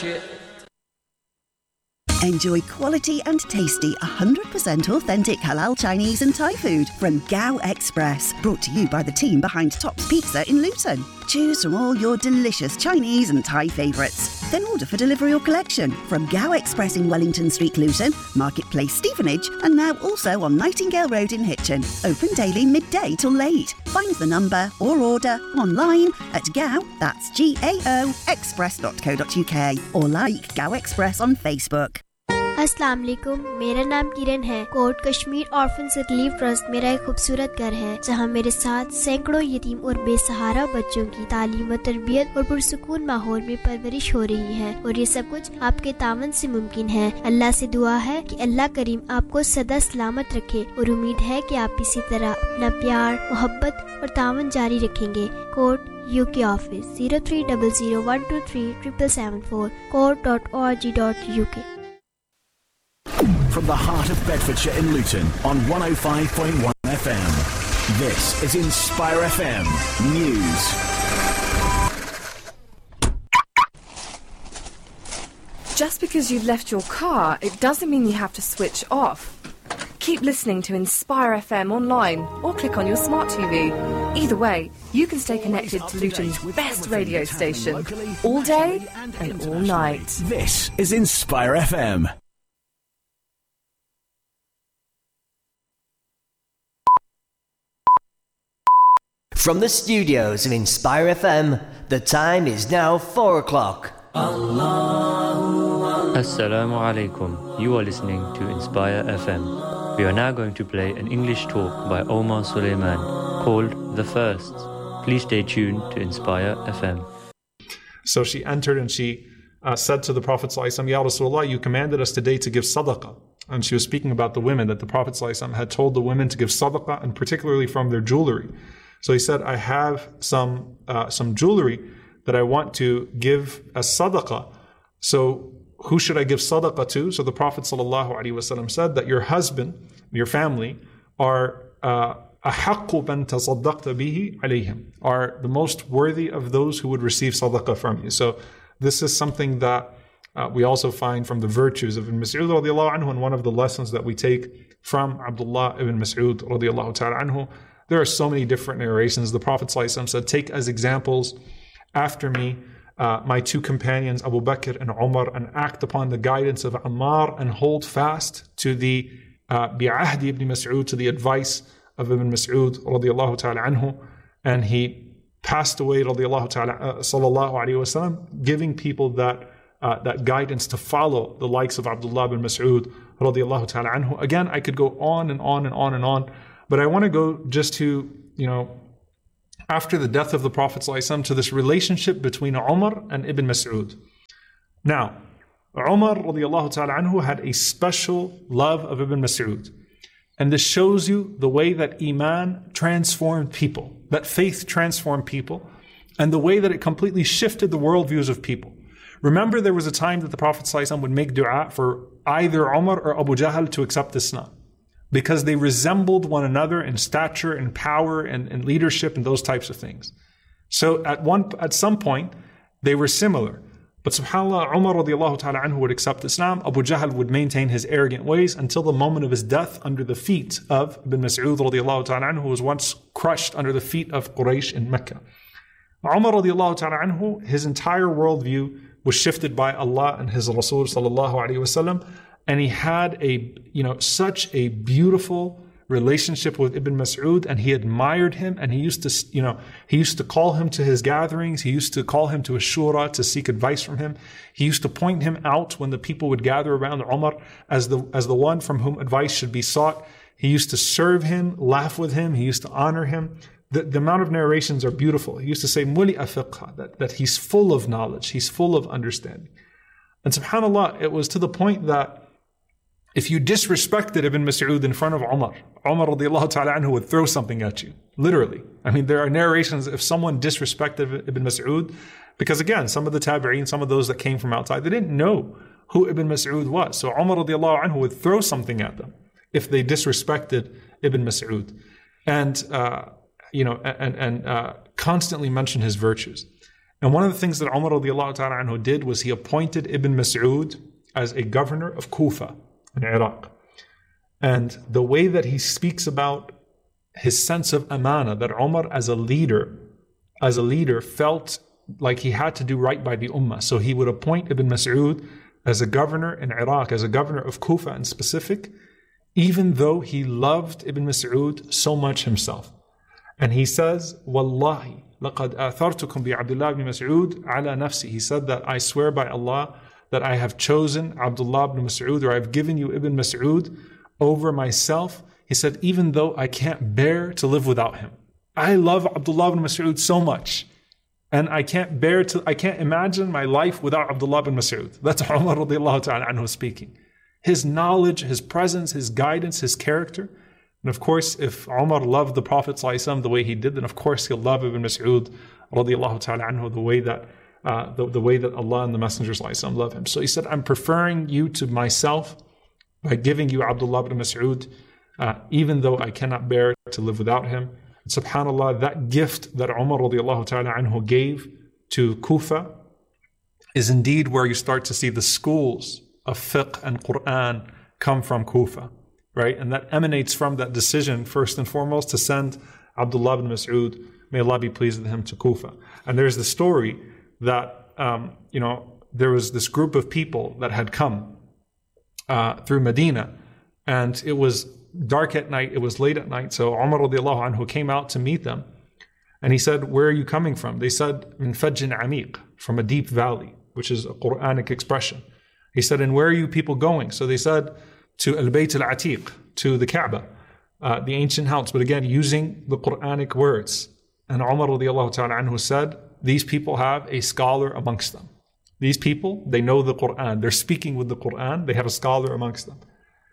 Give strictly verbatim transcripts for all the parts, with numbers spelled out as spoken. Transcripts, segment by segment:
Enjoy quality and tasty one hundred percent authentic halal Chinese and Thai food from Gao Express. Brought to you by the team behind Top's Pizza in Luton. Choose from all your delicious Chinese and Thai favourites. Then order for delivery or collection from Gao Express in Wellington Street, Luton, Marketplace, Stevenage, and now also on Nightingale Road in Hitchin. Open daily midday till late. Find the number or order online at Gao, that's G A O, express dot co dot uk or like Gao Express on Facebook. अस्सलाम वालेकुम, मेरा नाम किरण है। Coat Kashmir orphans relief trust मेरा एक खूबसूरत घर है जहां मेरे साथ सैकड़ों यतीम और बेसहारा बच्चों की तालीम व तरबियत और पुरसुकून माहौल में परवरिश हो रही है और ये सब कुछ आपके तावन से मुमकिन है। अल्लाह से दुआ है कि अल्लाह करीम आपको सदा सलामत रखे और उम्मीद है कि आप इसी तरह अपना प्यार, मोहब्बत और तावन जारी रखेंगे। Coat UK office zero three zero zero one two three seven seven seven four court dot org dot uk. From the heart of Bedfordshire in Luton on one oh five point one F M. This is Inspire F M News. Just because you've left your car, it doesn't mean you have to switch off. Keep listening to Inspire F M online or click on your smart T V. Either way, you can stay connected to Luton's best radio station all day and all night. This is Inspire F M. From the studios of Inspire F M, the time is now four o'clock. Assalamu alaikum. You are listening to Inspire F M. We are now going to play an English talk by Omar Suleiman called The First. Please stay tuned to Inspire F M. So she entered and she uh, said to the Prophet ﷺ, Ya Rasulullah, you commanded us today to give sadaqah. And she was speaking about the women, that the Prophet ﷺ had told the women to give sadaqah, and particularly from their jewelry. So he said, I have some uh, some jewelry that I want to give as sadaqah. So who should I give sadaqah to? So the Prophet ﷺ said that your husband, your family, are أَحَقُّ مَنْ تَصَدَّقْتَ بِهِ عَلَيْهِمْ, are the most worthy of those who would receive sadaqah from you. So this is something that uh, we also find from the virtues of Ibn Mas'ud radiallahu anhu, and one of the lessons that we take from Abdullah ibn Mas'ud radiallahu ta'ala anhu. There are so many different narrations. The Prophet ﷺ said, take as examples after me uh, my two companions, Abu Bakr and Umar, and act upon the guidance of Ammar and hold fast to the bi'ahdi ibn Mas'ud, to the advice of Ibn Mas'ud radiallahu ta'ala anhu. And he passed away radiallahu ta'ala uh, sallallahu alayhi wa sallam, giving people that uh, that guidance to follow the likes of Abdullah ibn Mas'ud radiallahu ta'ala anhu. Again, I could go on and on and on and on. But I want to go just to, you know, after the death of the Prophet ﷺ, to this relationship between Umar and Ibn Mas'ud. Now, Umar radiallahu ta'ala anhu had a special love of Ibn Mas'ud. And this shows you the way that Iman transformed people, that faith transformed people, and the way that it completely shifted the worldviews of people. Remember, there was a time that the Prophet ﷺ would make dua for either Umar or Abu Jahl to accept Islam, because they resembled one another in stature and power and, and leadership and those types of things. So at one, at some point, they were similar. But subhanAllah, Umar radiallahu ta'ala anhu would accept Islam. Abu Jahl would maintain his arrogant ways until the moment of his death under the feet of Ibn Mas'ud radiallahu ta'ala anhu, who was once crushed under the feet of Quraysh in Mecca. Umar radiallahu ta'ala anhu, his entire worldview was shifted by Allah and His Rasul sallallahu alayhi wa sallam. And he had a, you know, such a beautiful relationship with Ibn Mas'ud, and he admired him, and he used to, you know, he used to call him to his gatherings. He used to call him to a shura to seek advice from him. He used to point him out when the people would gather around Umar as the as the one from whom advice should be sought. He used to serve him, laugh with him. He used to honor him. The, the amount of narrations are beautiful. He used to say, "Muli'a fiqha," that that he's full of knowledge, he's full of understanding. And subhanallah, it was to the point that if you disrespected Ibn Mas'ud in front of Umar, Umar radiallahu ta'ala anhu would throw something at you. Literally. I mean, there are narrations if someone disrespected Ibn Mas'ud, because again, some of the tabi'een, some of those that came from outside, they didn't know who Ibn Mas'ud was. So Umar radiallahu anhu would throw something at them if they disrespected Ibn Mas'ud. And, uh, you know, and, and uh, constantly mention his virtues. And one of the things that Umar radiallahu ta'ala anhu did was he appointed Ibn Mas'ud as a governor of Kufa in Iraq. And the way that he speaks about his sense of amana, that Umar as a leader, as a leader felt like he had to do right by the ummah. So he would appoint Ibn Mas'ud as a governor in Iraq, as a governor of Kufa in specific, even though he loved Ibn Mas'ud so much himself. And he says, Wallahi, لَقَدْ آثَرْتُكُمْ بِعَبْدُ ibn Mas'ud عَلَى نَفْسِي. He said that I swear by Allah that I have chosen Abdullah ibn Mas'ud, or I've given you Ibn Mas'ud over myself. He said, even though I can't bear to live without him. I love Abdullah ibn Mas'ud so much. And I can't bear to, I can't imagine my life without Abdullah ibn Mas'ud. That's Umar radiallahu ta'ala anhu speaking. His knowledge, his presence, his guidance, his character. And of course, if Umar loved the Prophet ﷺ the way he did, then of course he'll love Ibn Mas'ud radiallahu ta'ala anhu the way that uh, the, the way that Allah and the Messenger ﷺ love him. So he said, I'm preferring you to myself by giving you Abdullah ibn Mas'ud, uh, even though I cannot bear to live without him. And subhanAllah, that gift that Umar radiallahu ta'ala anhu gave to Kufa is indeed where you start to see the schools of fiqh and Quran come from Kufa. Right? And that emanates from that decision, first and foremost, to send Abdullah ibn Mas'ud, may Allah be pleased with him, to Kufa. And there's the story that, um, you know, there was this group of people that had come uh, through Medina, and it was dark at night, it was late at night, so Umar radiallahu anhu came out to meet them, and he said, where are you coming from? They said, min fajjin amiq, from a deep valley, which is a Quranic expression. He said, and where are you people going? So they said, to Al-Bayt Al-Atiq, to the Kaaba, uh, the ancient house, but again, using the Quranic words. And Umar radiallahu ta'ala anhu said, these people have a scholar amongst them. These people, they know the Quran. They're speaking with the Quran. They have a scholar amongst them.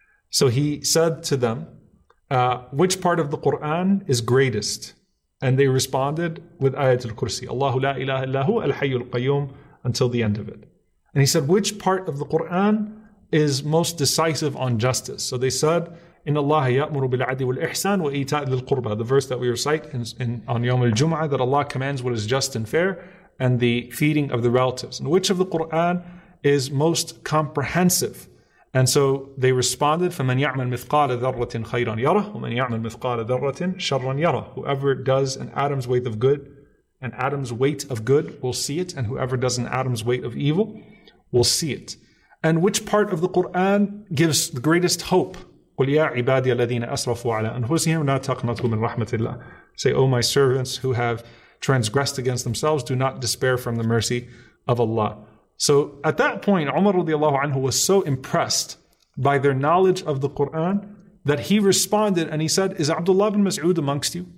So he said to them, uh, which part of the Quran is greatest? And they responded with Ayatul Kursi, Allahu la ilaha illahu al-hayyul qayyum, until the end of it. And he said, which part of the Quran is most decisive on justice? So they said, Inna Allah ya'muru bil adli wal ihsan wa ita'i lil qurba, the verse that we recite in, in, on Yawm al-Jum'ah, that Allah commands what is just and fair and the feeding of the relatives. And which of the Quran is most comprehensive? And so they responded, فَمَنْ يَعْمَلْ مِثْقَالَ ذَرَّةٍ خَيْرًا يَرَهُ وَمَنْ يَعْمَلْ مِثْقَالَ ذَرَّةٍ شَرًّا يَرَهُ. Whoever does an atom's weight of good, an atom's weight of good will see it, and whoever does an atom's weight of evil will see it. And which part of the Quran gives the greatest hope? قُلْ يَا عِبَادِيَ الَّذِينَ أَسْرَفُوا عَلَىٰ أَنفُسِهِمْ لَا تَقْنَطُوا مِنْ رَحْمَةِ اللَّهِ. Say, O my servants who have transgressed against themselves, do not despair from the mercy of Allah. So at that point, Umar radiallahu anhu was so impressed by their knowledge of the Quran that he responded and he said, is Abdullah ibn Mas'ud amongst you?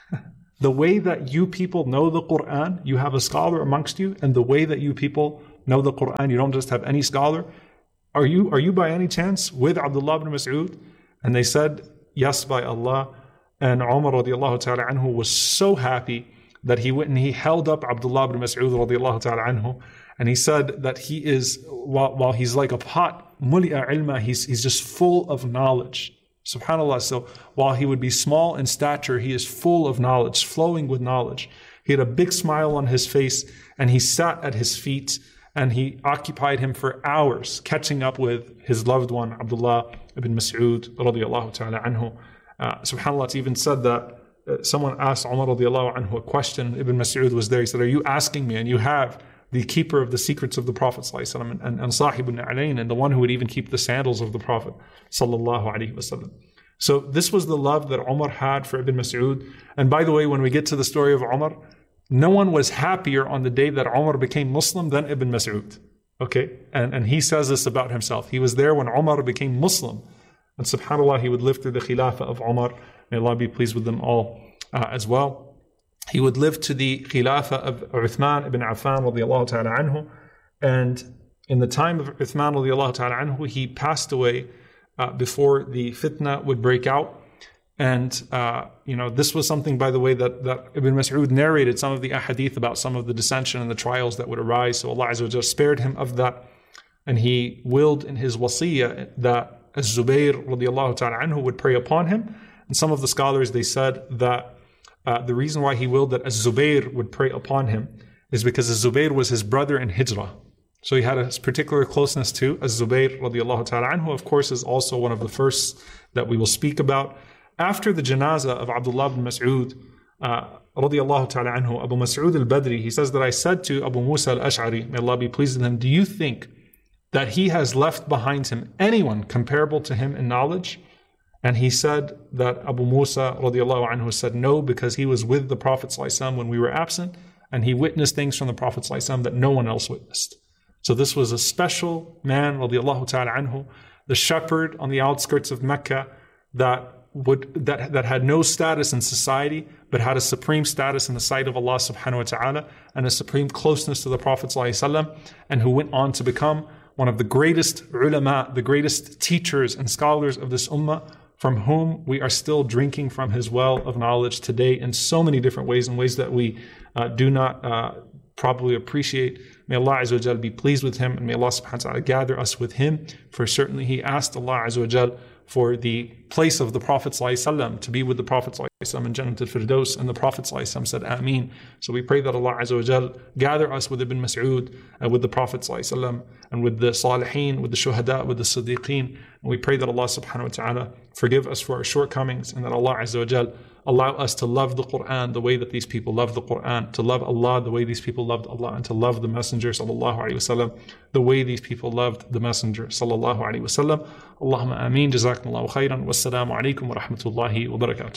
The way that you people know the Quran, you have a scholar amongst you, and the way that you people know the Quran, you don't just have any scholar. Are you are you by any chance with Abdullah ibn Mas'ud? And they said, yes, by Allah. And Umar radiallahu ta'ala anhu was so happy that he went and he held up Abdullah ibn Mas'ud radiallahu ta'ala anhu, and he said that he is, while, while he's like a pot, muli'a ilma, he's, he's just full of knowledge. SubhanAllah. So while he would be small in stature, he is full of knowledge, flowing with knowledge. He had a big smile on his face, and he sat at his feet, and he occupied him for hours, catching up with his loved one, Abdullah ibn Mas'ud radiallahu ta'ala anhu. Uh, SubhanAllah, it's even said that uh, someone asked Umar radiallahu anhu a question. Ibn Mas'ud was there. He said, are you asking me? And you have the keeper of the secrets of the Prophet ﷺ, and, and, and Sahibun Alayn, and the one who would even keep the sandals of the Prophet sallallahu alaihi wasallam. So this was the love that Umar had for Ibn Mas'ud. And by the way, when we get to the story of Umar, no one was happier on the day that Umar became Muslim than Ibn Mas'ud. Okay? And, and he says this about himself. He was there when Umar became Muslim. And subhanAllah, he would live through the Khilafah of Umar. May Allah be pleased with them all uh, as well. He would live to the Khilafah of Uthman ibn Affan radiallahu ta'ala anhu. And in the time of Uthman radiallahu ta'ala anhu, he passed away uh, before the fitna would break out. And, uh, you know, this was something, by the way, that, that Ibn Mas'ud narrated some of the ahadith about some of the dissension and the trials that would arise. So Allah Azza wa Jalla spared him of that. And he willed in his wasiyah that Az-Zubayr radiallahu ta'ala anhu would pray upon him. And some of the scholars, they said that Uh, the reason why he willed that Az-Zubayr would pray upon him is because Az-Zubayr was his brother in Hijrah. So he had a particular closeness to Az-Zubayr radiallahu ta'ala anhu. Of course, is also one of the first that we will speak about. After the janazah of Abdullah ibn Mas'ud, uh, radiallahu ta'ala anhu, Abu Mas'ud al-Badri, he says that I said to Abu Musa al-Ash'ari, may Allah be pleased with him, do you think that he has left behind him anyone comparable to him in knowledge? And he said that Abu Musa radiallahu anhu said no, because he was with the Prophet ﷺ when we were absent, and he witnessed things from the Prophet ﷺ that no one else witnessed. So this was a special man, radiallahu ta'ala anhu, the shepherd on the outskirts of Mecca that would that that had no status in society, but had a supreme status in the sight of Allah subhanahu wa ta'ala, and a supreme closeness to the Prophet ﷺ, and who went on to become one of the greatest ulama, the greatest teachers and scholars of this ummah, from whom we are still drinking from his well of knowledge today in so many different ways, in ways that we uh, do not uh, probably appreciate. May Allah Azza wa Jal be pleased with him, and may Allah subhanahu wa ta'ala gather us with him, for certainly he asked Allah Azza wa Jal for the place of the Prophet ﷺ, to be with the Prophet ﷺ in Jannat al-Firdaus, and the Prophet ﷺ said Ameen. So we pray that Allah Azza wa Jal gather us with Ibn Mas'ud, uh, with the Prophet ﷺ, and with the Salihin, with the Shuhada, with the Siddiqeen. And we pray that Allah subhanahu wa ta'ala forgive us for our shortcomings, and that Allah Azza wa Jal allow us to love the Quran the way that these people love the Quran, to love Allah the way these people loved Allah, and to love the Messenger sallallahu alaihi wasallam the way these people loved the Messenger sallallahu alaihi wasallam. Allahumma ameen. Jazakumullahu khairan. Wassalamu alaikum wa rahmatullahi wa barakatuh.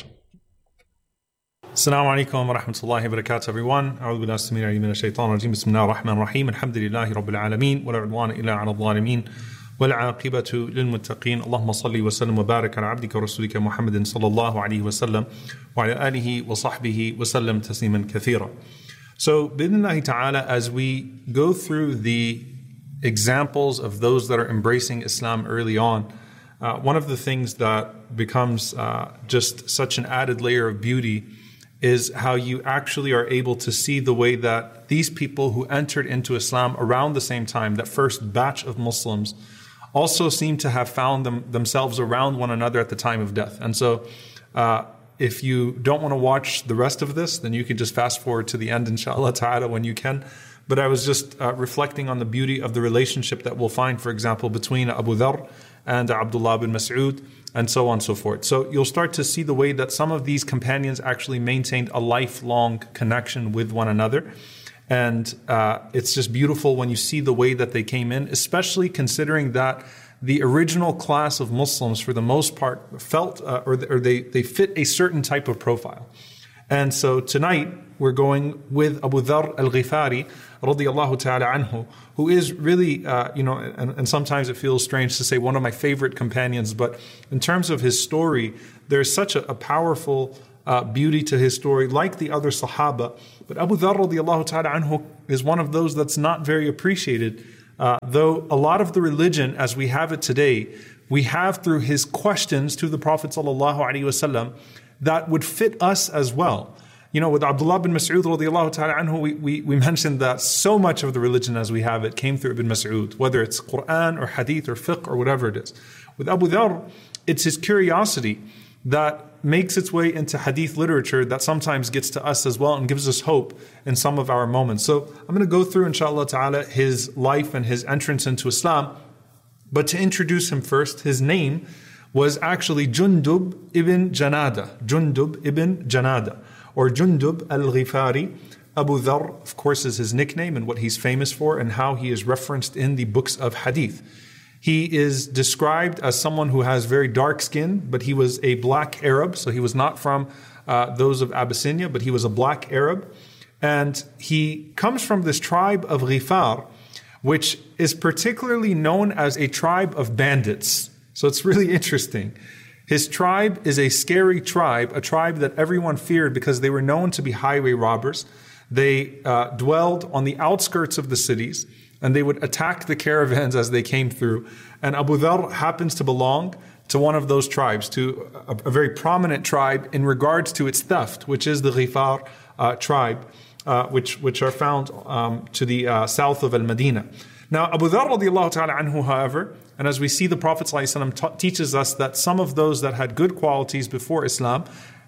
Assalamu alaikum wa rahmatullahi wa barakatuh, everyone. A'udhu billahi as-samir alim min ash-shaytan ar-rajim. Bismillahir rahmanir rahim. Alhamdulillahi rabbil alamin. Wa la udwana illa 'ala adh-dhalimin. والعاقبة للمتقين اللهم صل وسلم وبارك على عبدك ورسولك محمد صلى الله عليه وسلم وعلى آله وصحبه وسلم تسليما كثيرا. So, بإذن ta'ala, as we go through the examples of those that are embracing Islam early on, uh, one of the things that becomes uh, just such an added layer of beauty is how you actually are able to see the way that these people who entered into Islam around the same time, that first batch of Muslims, also seem to have found them, themselves around one another at the time of death. And so uh, if you don't want to watch the rest of this, then you can just fast forward to the end, inshallah ta'ala, when you can. But I was just uh, reflecting on the beauty of the relationship that we'll find, for example, between Abu Dharr and Abdullah bin Mas'ud, and so on and so forth. So you'll start to see the way that some of these companions actually maintained a lifelong connection with one another. And uh, it's just beautiful when you see the way that they came in, especially considering that the original class of Muslims, for the most part, felt uh, or, or they, they fit a certain type of profile. And so tonight, we're going with Abu Dharr al-Ghifari, radiyallahu ta'ala anhu, who is really, uh, you know, and, and sometimes it feels strange to say one of my favorite companions, but in terms of his story, there's such a, a powerful uh, beauty to his story, like the other Sahaba. But Abu Dharr radiyallahu ta'ala anhu is one of those that's not very appreciated, uh, though a lot of the religion as we have it today, we have through his questions to the Prophet sallallahu alaihi wasallam that would fit us as well. You know, with Abdullah bin Mas'ud radiyallahu ta'ala anhu, we, we, we mentioned that so much of the religion as we have it came through Ibn Mas'ud, whether it's Quran or Hadith or Fiqh or whatever it is. With Abu Dharr, it's his curiosity that makes its way into Hadith literature that sometimes gets to us as well and gives us hope in some of our moments. So I'm going to go through, inshallah ta'ala, his life and his entrance into Islam. But to introduce him first, his name was actually Jundub ibn Janada. Jundub ibn Janada, or Jundub al-Ghifari. Abu Dharr, of course, is his nickname and what he's famous for and how he is referenced in the books of Hadith. He is described as someone who has very dark skin, but he was a black Arab, so he was not from uh, those of Abyssinia, but he was a black Arab. And he comes from this tribe of Ghifar, which is particularly known as a tribe of bandits. So it's really interesting. His tribe is a scary tribe, a tribe that everyone feared because they were known to be highway robbers. They uh, dwelled on the outskirts of the cities, and they would attack the caravans as they came through. And Abu Dharr happens to belong to one of those tribes, to a, a very prominent tribe in regards to its theft, which is the Ghifar uh, tribe, uh, which which are found um, to the uh, south of Al-Madinah. Now, Abu Dharr radiyallahu ta'ala anhu, however, and as we see, the Prophet ﷺ t- teaches us that some of those that had good qualities before Islam,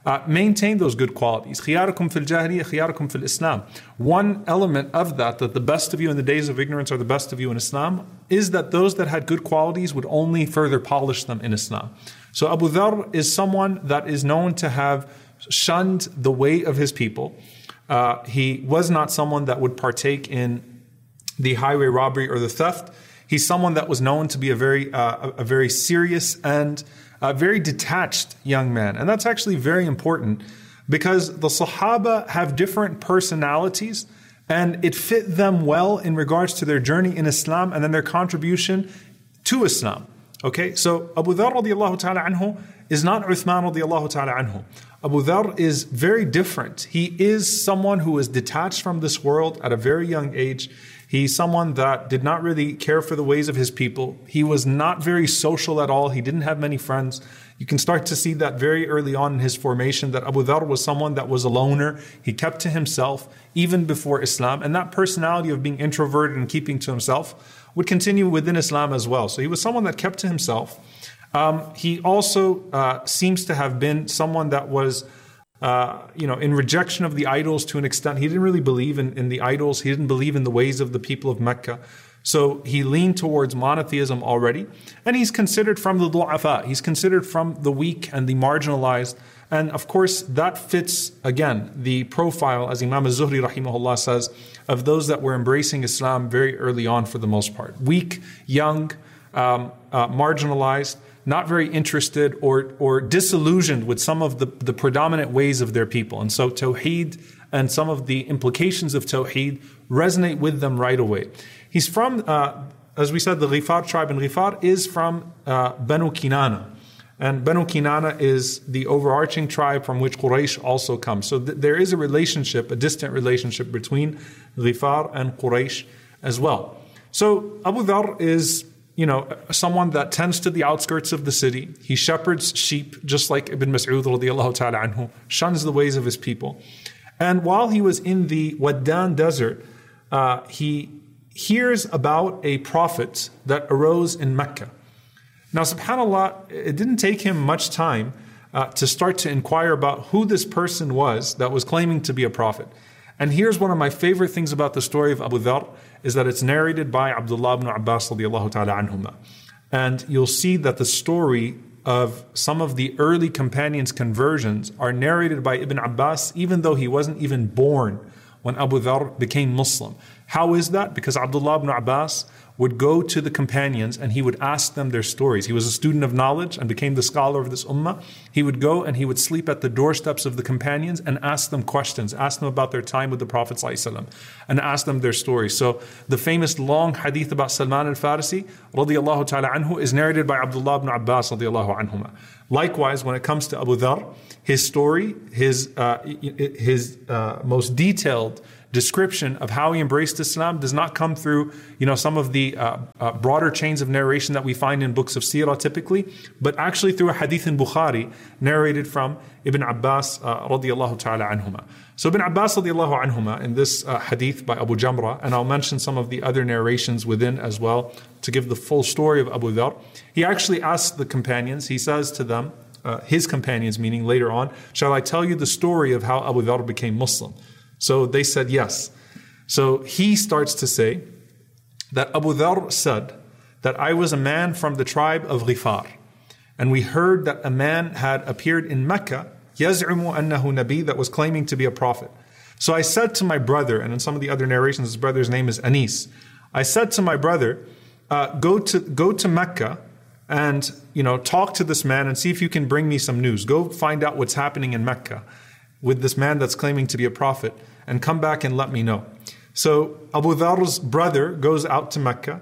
uh, maintain those good qualities. خِيَارُكُمْ فِي الْجَاهِلِيَّةِ خِيَارُكُمْ فِي الْإِسْلَامِ. One element of that, that the best of you in the days of ignorance are the best of you in Islam, is that those that had good qualities would only further polish them in Islam. So Abu Dharr is someone that is known to have shunned the way of his people. Uh, he was not someone that would partake in the highway robbery or the theft. He's someone that was known to be a very, uh, a very serious and a very detached young man. And that's actually very important because the Sahaba have different personalities and it fit them well in regards to their journey in Islam and then their contribution to Islam. Okay, so Abu Dharr radiallahu ta'ala anhu is not Uthman radiallahu ta'ala anhu. Abu Dharr is very different. He is someone who is detached from this world at a very young age. He's someone that did not really care for the ways of his people. He was not very social at all. He didn't have many friends. You can start to see that very early on in his formation, that Abu Dharr was someone that was a loner. He kept to himself even before Islam. And that personality of being introverted and keeping to himself would continue within Islam as well. So he was someone that kept to himself. Um, he also uh, seems to have been someone that was Uh, you know, in rejection of the idols to an extent. He didn't really believe in, in the idols. He didn't believe in the ways of the people of Mecca. So he leaned towards monotheism already. And he's considered from the du'afa. He's considered from the weak and the marginalized. And of course, that fits, again, the profile, as Imam al-Zuhri rahimahullah says, of those that were embracing Islam very early on for the most part. Weak, young, um, uh, marginalized, not very interested or or disillusioned with some of the, the predominant ways of their people. And so Tawheed and some of the implications of Tawheed resonate with them right away. He's from, uh, as we said, the Ghifar tribe, and Ghifar is from uh, Banu Kinana. And Banu Kinana is the overarching tribe from which Quraysh also comes. So th- there is a relationship, a distant relationship between Ghifar and Quraysh as well. So Abu Dharr is, you know, someone that tends to the outskirts of the city. He shepherds sheep, just like Ibn Mas'ud radiallahu ta'ala anhu, shuns the ways of his people. And while he was in the Waddan desert, uh, he hears about a prophet that arose in Mecca. Now, subhanAllah, it didn't take him much time uh, to start to inquire about who this person was that was claiming to be a prophet. And here's one of my favorite things about the story of Abu Dharr, is that it's narrated by Abdullah ibn Abbas radiallahu ta'ala anhuma. And you'll see that the story of some of the early companions' conversions are narrated by Ibn Abbas, even though he wasn't even born when Abu Dharr became Muslim. How is that? Because Abdullah ibn Abbas would go to the companions and he would ask them their stories. He was a student of knowledge and became the scholar of this ummah. He would go and he would sleep at the doorsteps of the companions and ask them questions, ask them about their time with the Prophet ﷺ, and ask them their stories. So the famous long hadith about Salman al-Farisi radiyallahu ta'ala anhu is narrated by Abdullah ibn Abbas radiyallahu anhuma. Likewise, when it comes to Abu Dharr, his story, his, uh, his uh, most detailed description of how he embraced Islam does not come through, you know, some of the uh, uh, broader chains of narration that we find in books of seerah typically, but actually through a hadith in Bukhari narrated from Ibn Abbas uh, radiyallahu ta'ala anhuma. So Ibn Abbas radiyallahu anhuma in this uh, hadith by Abu Jamra, and I'll mention some of the other narrations within as well to give the full story of Abu Dharr, he actually asks the companions, he says to them, uh, his companions meaning later on, shall I tell you the story of how Abu Dharr became Muslim? So they said yes. So he starts to say that Abu Dharr said that I was a man from the tribe of Ghifar. And we heard that a man had appeared in Mecca, يَزْعُمُ أَنَّهُ نَبِي, that was claiming to be a prophet. So I said to my brother, and in some of the other narrations, his brother's name is Anis. I said to my brother, uh, go to go to Mecca and, you know, talk to this man and see if you can bring me some news. Go find out what's happening in Mecca with this man that's claiming to be a prophet, and come back and let me know. So Abu Dharr's brother goes out to Mecca.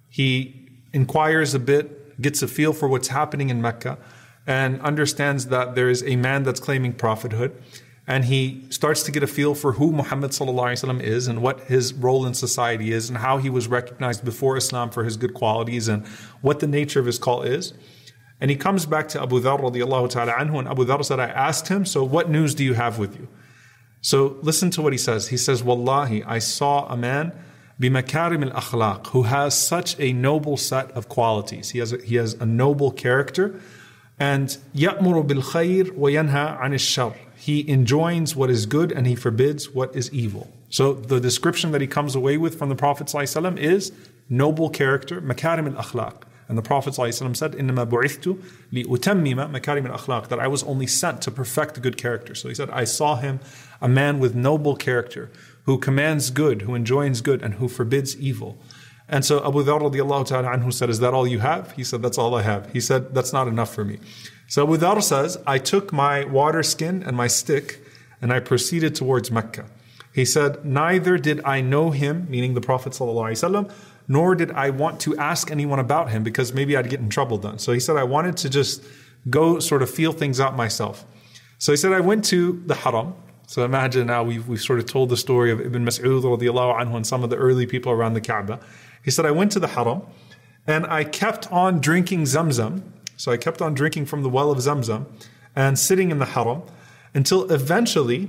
He inquires a bit, gets a feel for what's happening in Mecca, and understands that there is a man that's claiming prophethood. And he starts to get a feel for who Muhammad sallallahu alaihi wasallam is and what his role in society is and how he was recognized before Islam for his good qualities and what the nature of his call is. And he comes back to Abu Dharr radiallahu ta'ala anhu, and Abu Dharr said, I asked him, so what news do you have with you? So listen to what he says. He says, Wallahi, I saw a man bimakarim al-akhlaq, who has such a noble set of qualities. He has a, he has a noble character, And يَأْمُرُ بِالْخَيْرِ وَيَنْهَى عَنِ الشَّرِّ. He enjoins what is good and he forbids what is evil. So the description that he comes away with from the Prophet ﷺ is noble character, makarim al-akhlaq. And the Prophet ﷺ said, إِنَّمَا بُعِثْتُ لِأُتَمِّمَ مَكَارِمِ الْأَخْلَاقِ, that I was only sent to perfect good character. So he said, I saw him, a man with noble character, who commands good, who enjoins good, and who forbids evil. And so Abu Dharr radiallahu ta'ala anhu said, is that all you have? He said, that's all I have. He said, that's not enough for me. So Abu Dharr says, I took my water skin and my stick, and I proceeded towards Mecca. He said, neither did I know him, meaning the Prophet sallallahu alaihi wasallam, nor did I want to ask anyone about him because maybe I'd get in trouble then. So he said, I wanted to just go sort of feel things out myself. So he said, I went to the Haram. So imagine now we've, we've sort of told the story of Ibn Mas'ud radiallahu anhu and some of the early people around the Kaaba. He said, I went to the Haram and I kept on drinking Zamzam. So I kept on drinking from the well of Zamzam and sitting in the Haram until eventually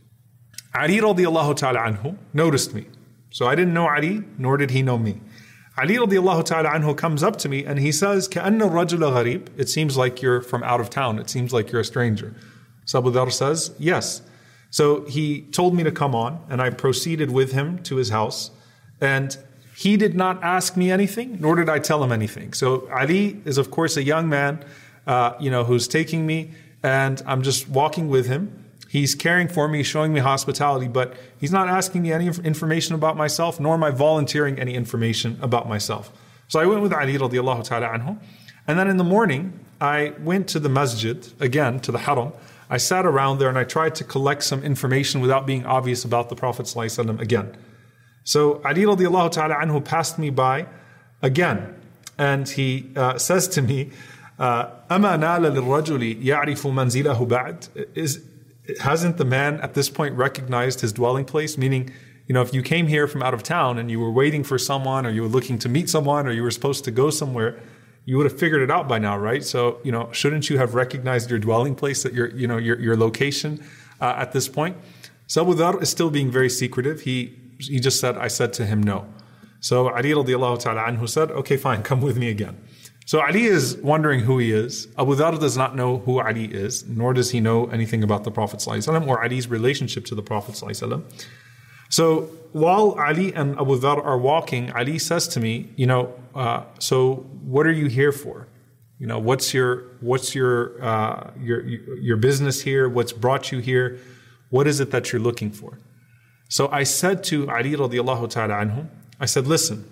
Ali radiallahu ta'ala anhu noticed me. So I didn't know Ali, nor did he know me. Ali radiallahu ta'ala anhu comes up to me and he says, كَأَنَّ الرَّجُلَ غَرِيبٌ. It seems like you're from out of town. It seems like you're a stranger. So Abu Dharr says, yes. So he told me to come on and I proceeded with him to his house. And he did not ask me anything, nor did I tell him anything. So Ali is of course a young man, uh, you know, who's taking me and I'm just walking with him. He's caring for me, showing me hospitality, but he's not asking me any information about myself, nor am I volunteering any information about myself. So I went with Ali radiallahu ta'ala anhu. And then in the morning, I went to the masjid, again, to the Haram. I sat around there and I tried to collect some information without being obvious about the Prophet ﷺ again. So Ali radiallahu ta'ala anhu passed me by again. And he uh, says to me, أَمَا نَالَ لِلرَّجُلِ يَعْرِفُ مَنْزِلَهُ بَعْدْ. Is Hasn't the man at this point recognized his dwelling place? Meaning, you know, if you came here from out of town and you were waiting for someone or you were looking to meet someone or you were supposed to go somewhere, you would have figured it out by now, right? So, you know, shouldn't you have recognized your dwelling place, that your, you know, your, your location uh, at this point? So Abu Dharr is still being very secretive. He he just said, I said to him, no. So Ali radiallahu ta'ala anhu said, okay, fine, come with me again. So Ali is wondering who he is. Abu Dharr does not know who Ali is, nor does he know anything about the Prophet ﷺ or Ali's relationship to the Prophet ﷺ. So while Ali and Abu Dharr are walking, Ali says to me, you know, uh, so what are you here for? You know, what's your what's your uh, your your business here? What's brought you here? What is it that you're looking for? So I said to Ali radiallahu ta'ala anhu, I said, listen,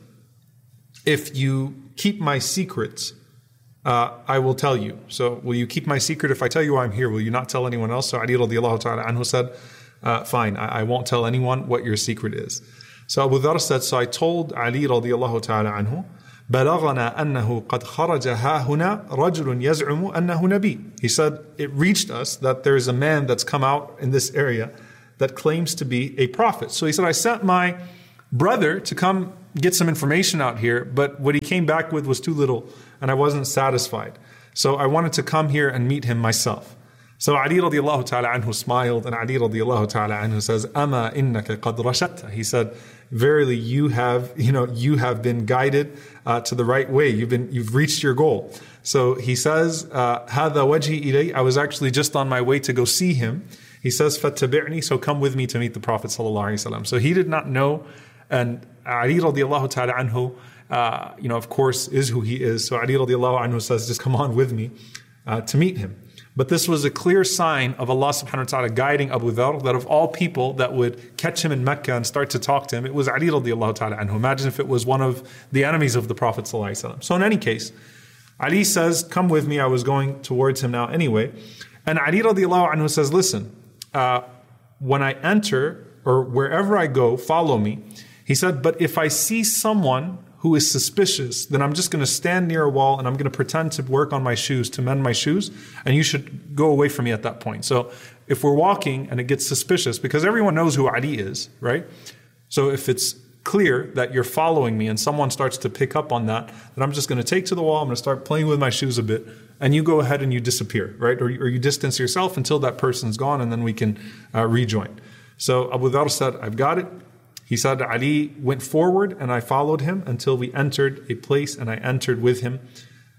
if you keep my secrets, uh, I will tell you. So will you keep my secret if I tell you why I'm here? Will you not tell anyone else? So Ali radiallahu ta'ala anhu said, uh, fine, I, I won't tell anyone what your secret is. So Abu Dharr said, so I told Ali radiallahu ta'ala anhu, بلغنا أنه قد خرج ها هنا رجل يزعم أنه نبي. He said, it reached us that there is a man that's come out in this area that claims to be a prophet. So he said, I sent my brother to come get some information out here, but what he came back with was too little and I wasn't satisfied. So I wanted to come here and meet him myself. So Ali radiallahu ta'ala anhu smiled and Ali radiallahu ta'ala anhu says, Ama innaka qad rashadta. He said, verily you have, you know, you have been guided uh, to the right way. You've been, you've reached your goal. So he says, هذا وجهي إليه. I was actually just on my way to go see him. He says, فَاتَّبِعْنِي. So come with me to meet the Prophet sallallahu alaihi wasallam. So he did not know, and Ali radiallahu ta'ala anhu, uh, you know, of course, is who he is. So Ali radiallahu anhu says, just come on with me uh, to meet him. But this was a clear sign of Allah subhanahu wa ta'ala guiding Abu Dharr, that of all people that would catch him in Mecca and start to talk to him, it was Ali radiallahu ta'ala anhu. Imagine if it was one of the enemies of the Prophet sallallahu alaihi wasallam. So in any case, Ali says, come with me. I was going towards him now anyway. And Ali radiallahu anhu says, listen, uh, when I enter or wherever I go, follow me. He said, but if I see someone who is suspicious, then I'm just going to stand near a wall and I'm going to pretend to work on my shoes, to mend my shoes, and you should go away from me at that point. So if we're walking and it gets suspicious, because everyone knows who Ali is, right? So if it's clear that you're following me and someone starts to pick up on that, then I'm just going to take to the wall, I'm going to start playing with my shoes a bit, and you go ahead and you disappear, right? Or, or you distance yourself until that person's gone, and then we can uh, rejoin. So Abu Dharr said, I've got it. He said, Ali went forward and I followed him until we entered a place, and I entered with him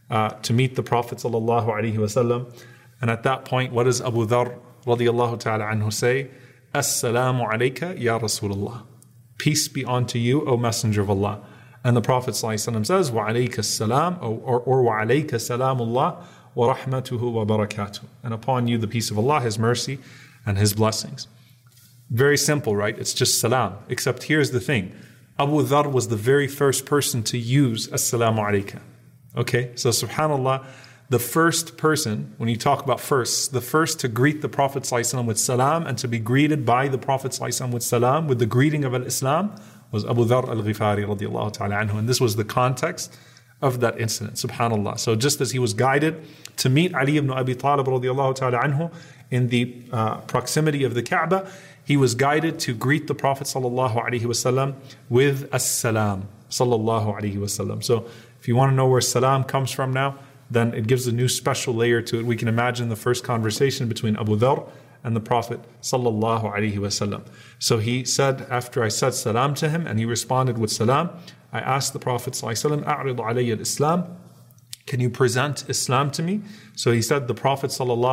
uh, to meet the Prophet sallallahu alaihi wasallam. And at that point, what does Abu Dharr radiyallahu ta'ala anhu say? Assalamu alayka ya Rasulullah. Peace be unto you, O Messenger of Allah. And the Prophet ﷺ says, wa alayka salam, or, or, or wa alayka salamullah wa rahmatuhu wa barakatuh. And upon you the peace of Allah, His mercy and His blessings. Very simple, right? It's just salam. Except here's the thing. Abu Dharr was the very first person to use assalamu alayka. Okay, so subhanAllah, the first person, when you talk about first, the first to greet the Prophet ﷺ with salam and to be greeted by the Prophet ﷺ with salam, with the greeting of al-Islam, was Abu Dharr al-Ghifari radiallahu ta'ala anhu. And this was the context of that incident, subhanAllah. So just as he was guided to meet Ali ibn Abi Talib radiallahu ta'ala anhu in the uh, proximity of the Kaaba, he was guided to greet the Prophet sallallahu alaihi wasallam with as-salam sallallahu alaihi wasallam. So if you want to know where salam comes from now, then it gives a new special layer to it. We can imagine the first conversation between Abu Dharr and the Prophet sallallahu alaihi wasallam. So he said, after I said salam to him and he responded with salam, I asked the Prophet sallallahu alaihi wasallam, "A'rid alayya al-Islam." Can you present Islam to me? So he said, the Prophet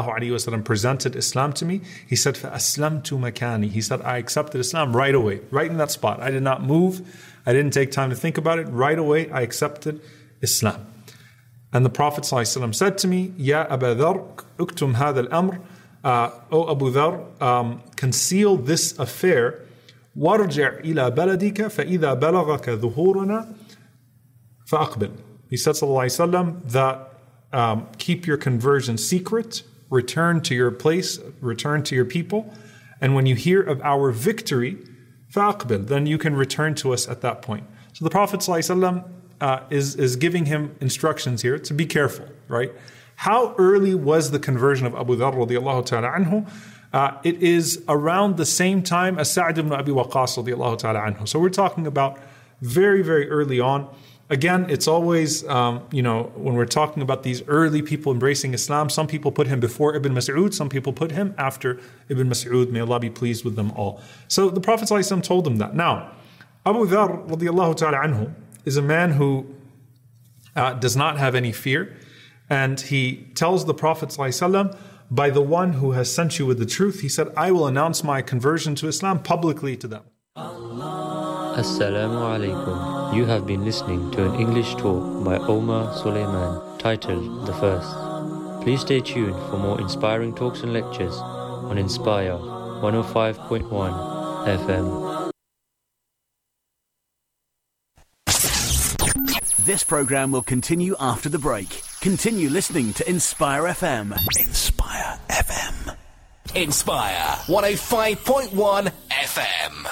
ﷺ presented Islam to me. He said, فَأَسْلَمْتُ مَكَانِي. He said, I accepted Islam right away, right in that spot. I did not move. I didn't take time to think about it. Right away, I accepted Islam. And the Prophet ﷺ said to me, Ya Aba Dharr, uktum hadha al-amr. Uh, O Abu Dharr, um, conceal this affair. وَارْجِعْ إِلَى بَلَدِكَ فَإِذَا بَلَغَكَ ظُهُورُنَا فَأَقْبِلْ. He said, sallallahu alaihi wasallam, that um, keep your conversion secret, return to your place, return to your people, and when you hear of our victory, فَأَقْبِلْ, then you can return to us at that point. So the Prophet sallallahu alaihi wasallam uh, is, is giving him instructions here to be careful, right? How early was the conversion of Abu Dharr radiallahu ta'ala anhu? Uh, it is around the same time as Sa'd ibn Abi Waqqas radiallahu ta'ala anhu. So we're talking about very, very early on. Again, it's always, um, you know, when we're talking about these early people embracing Islam, some people put him before Ibn Mas'ud, some people put him after Ibn Mas'ud. May Allah be pleased with them all. So the Prophet ﷺ told them that. Now, Abu Dharr radiallahu ta'ala anhu is a man who uh, does not have any fear. And he tells the Prophet ﷺ, by the one who has sent you with the truth, he said, I will announce my conversion to Islam publicly to them. Assalamu alaikum. You have been listening to an English talk by Omar Suleiman titled The First. Please stay tuned for more inspiring talks and lectures on Inspire one oh five point one F M. This program will continue after the break. Continue listening to Inspire F M. Inspire F M. Inspire one oh five point one F M.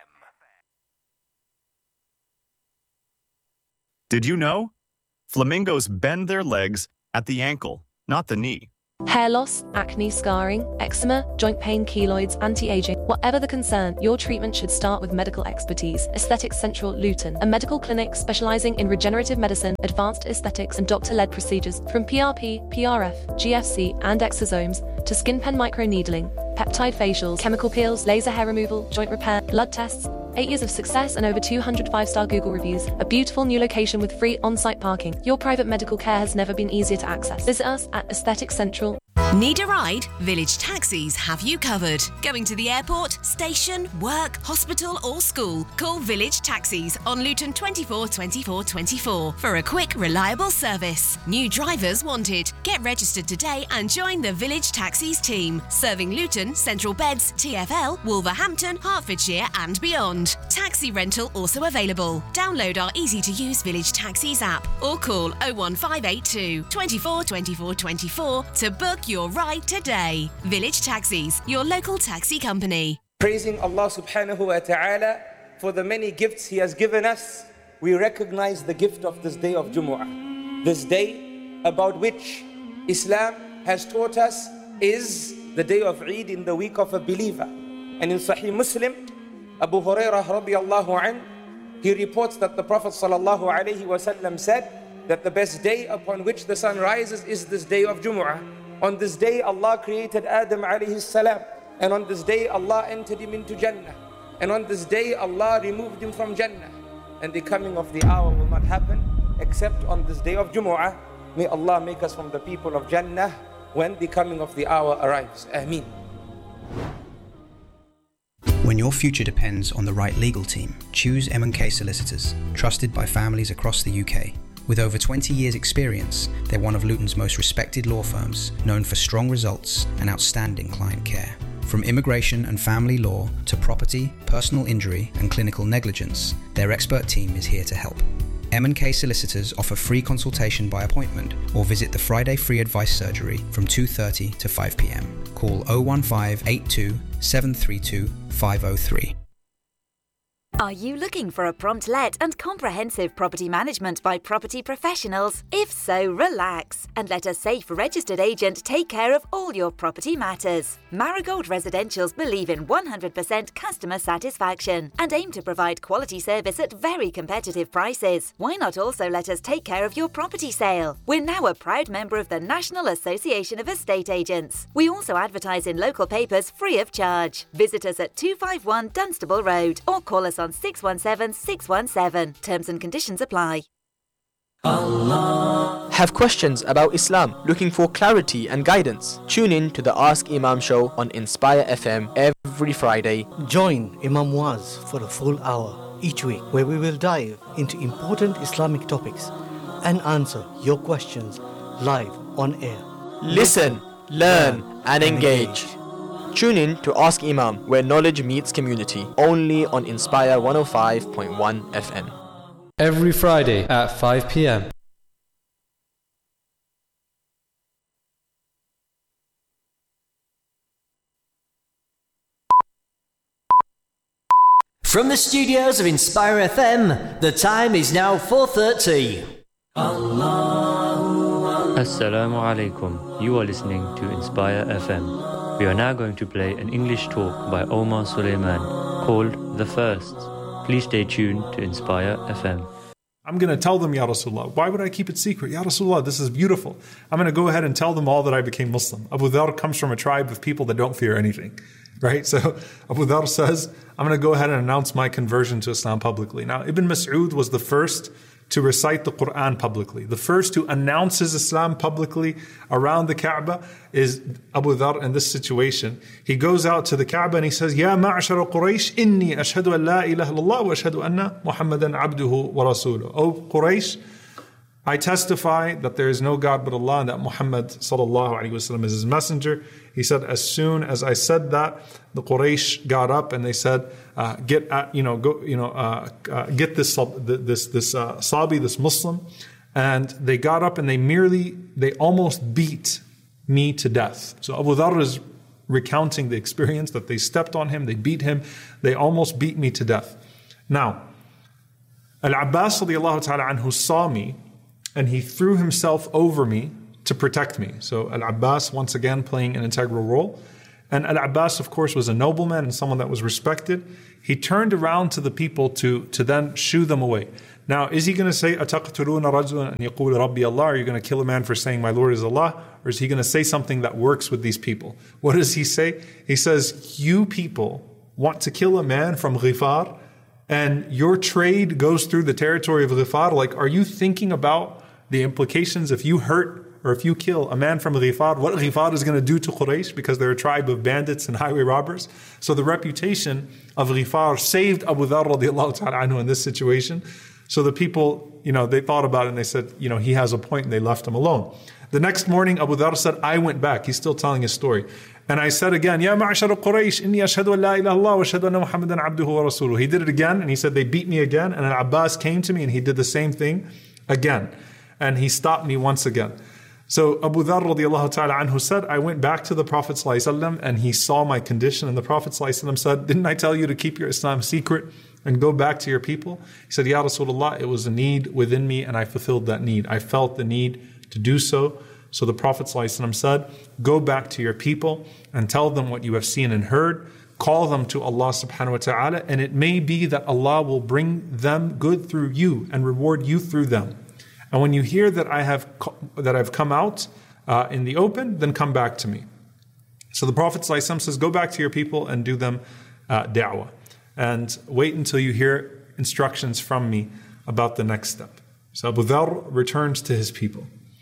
Did you know? Flamingos bend their legs at the ankle, not the knee. Hair loss, acne, scarring, eczema, joint pain, keloids, anti-aging. Whatever the concern, your treatment should start with medical expertise. Aesthetics Central Luton, a medical clinic specializing in regenerative medicine, advanced aesthetics and doctor-led procedures from P R P, P R F, G F C and exosomes to skin pen microneedling, peptide facials, chemical peels, laser hair removal, joint repair, blood tests. Eight years of success and over two hundred five-star Google reviews. A beautiful new location with free on-site parking. Your private medical care has never been easier to access. Visit us at Aesthetics Central. Need a ride? Village Taxis have you covered. Going to the airport, station, work, hospital or school? Call Village Taxis on Luton twenty-four twenty-four twenty-four for a quick, reliable service. New drivers wanted. Get registered today and join the Village Taxis team. Serving Luton, Central Beds, T F L, Wolverhampton, Hertfordshire and beyond. Taxi rental also available. Download our easy-to-use Village Taxis app or call oh one five eight two, twenty-four twenty-four twenty-four to book your ride today. Village Taxis, your local taxi company. Praising Allah subhanahu wa ta'ala for the many gifts He has given us, we recognize the gift of this day of Jumu'ah. This day about which Islam has taught us is the day of Eid in the week of a believer. And in Sahih Muslim, Abu Hurairah radiallahu anh, he reports that the Prophet sallallahu alayhi wa sallam said that the best day upon which the sun rises is this day of Jumu'ah. On this day, Allah created Adam alayhi salam. And on this day, Allah entered him into Jannah. And on this day, Allah removed him from Jannah. And the coming of the hour will not happen except on this day of Jumu'ah. May Allah make us from the people of Jannah when the coming of the hour arrives. Ameen. When your future depends on the right legal team, choose M and K Solicitors, trusted by families across the U K. With over twenty years experience, they're one of Luton's most respected law firms, known for strong results and outstanding client care. From immigration and family law to property, personal injury and clinical negligence, their expert team is here to help. M and K Solicitors offer free consultation by appointment or visit the Friday Free Advice Surgery from two thirty to five p m. Call oh one five eight two seven three two five oh three. Are you looking for a prompt let and comprehensive property management by property professionals? If so, relax and let a safe registered agent take care of all your property matters. Marigold Residentials believe in one hundred percent customer satisfaction and aim to provide quality service at very competitive prices. Why not also let us take care of your property sale? We're now a proud member of the National Association of Estate Agents. We also advertise in local papers free of charge. Visit us at two five one Dunstable Road or call us on six one seven six one seven. Terms and conditions apply. Allah. Have questions about Islam? Looking for clarity and guidance? Tune in to the Ask Imam show on Inspire F M every Friday. Join Imam Muaz for a full hour each week where we will dive into important Islamic topics and answer your questions live on air. Listen, learn and engage. Tune in to Ask Imam, where knowledge meets community, only on Inspire one oh five point one F M. Every Friday at five p m. From the studios of Inspire F M, the time is now four thirty. Assalamu alaikum. You are listening to Inspire F M. We are now going to play an English talk by Omar Suleiman called The First. Please stay tuned to Inspire F M. I'm going to tell them, Ya Rasulullah. Why would I keep it secret? Ya Rasulullah, this is beautiful. I'm going to go ahead and tell them all that I became Muslim. Abu Dharr comes from a tribe of people that don't fear anything. Right? So Abu Dharr says, I'm going to go ahead and announce my conversion to Islam publicly. Now, Ibn Mas'ud was the first to recite the Quran publicly. The first to announce his Islam publicly around the Kaaba is Abu Dharr in this situation. He goes out to the Kaaba and he says, Ya ma'ashara Quraysh, inni ashhadu an la ilaha illallah wa ashhadu anna Muhammadan abduhu wa rasuluh. O Quraysh, I testify that there is no God but Allah and that Muhammad sallallahu alaihi wasallam is his messenger. He said, as soon as I said that, the Quraysh got up and they said, uh, "Get at, you know, go, you know, uh, uh, get this this this uh, Sabi, this Muslim," and they got up and they merely, they almost beat me to death. So Abu Dharr is recounting the experience that they stepped on him, they beat him, they almost beat me to death. Now, Al-Abbas radiallahu ta'ala anhu saw me, and he threw himself over me to protect me. So Al-Abbas, once again, playing an integral role. And Al-Abbas, of course, was a nobleman and someone that was respected. He turned around to the people to, to then shoo them away. Now, is he going to say, أَتَقْتُلُونَ رَجُلًا أَنْ يَقُولَ رَبِّي اللَّهِ? Are you going to kill a man for saying, my Lord is Allah? Or is he going to say something that works with these people? What does he say? He says, you people want to kill a man from Ghifar, and your trade goes through the territory of Ghifar? Like, are you thinking about the implications if you hurt or if you kill a man from Ghifar, what Ghifar is going to do to Quraysh, because they're a tribe of bandits and highway robbers? So the reputation of Ghifar saved Abu Dharr radiallahu ta'ala anhu in this situation. So the people, you know, they thought about it and they said, you know, he has a point, and they left him alone. The next morning, Abu Dharr said, I went back. He's still telling his story. And I said again, Ya ma'ashara Quraysh, inni ashhadu an la ilaha illallah wa ashhadu anna Muhammadan abduhu wa rasuluh. He did it again, and he said, they beat me again. And Al-Abbas came to me and he did the same thing again. And he stopped me once again. So Abu Dharr radiallahu ta'ala anhu said, I went back to the Prophet ﷺ and he saw my condition, and the Prophet ﷺ said, didn't I tell you to keep your Islam secret and go back to your people? He said, Ya Rasulullah, it was a need within me and I fulfilled that need. I felt the need to do so. So the Prophet ﷺ said, go back to your people and tell them what you have seen and heard. Call them to Allah subhanahu wa ta'ala, and it may be that Allah will bring them good through you and reward you through them. And when you hear that I have that I've come out uh, in the open, then come back to me. So the Prophet ﷺ says, go back to your people and do them uh, da'wah. And wait until you hear instructions from me about the next step. So Abu Dharr returns to his people.